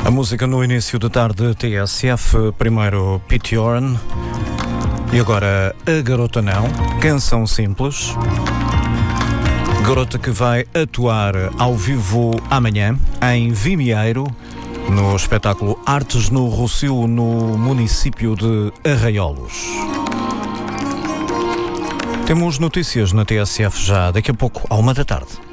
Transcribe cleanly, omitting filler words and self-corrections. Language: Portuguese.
A música no início da tarde TSF, primeiro Pete Orn e agora A Garota Não, canção simples. Garota que vai atuar ao vivo amanhã em Vimieiro, no espetáculo Artes no Rossio, no município de Arraiolos. Temos notícias na TSF já daqui a pouco, à 1 da tarde.